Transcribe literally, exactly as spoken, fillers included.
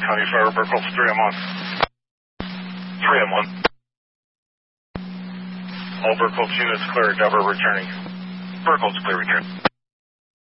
County Fire, Burkholz, three M one. three M one. All Burkholz units clear, Deborah returning. Burkholz clear, return.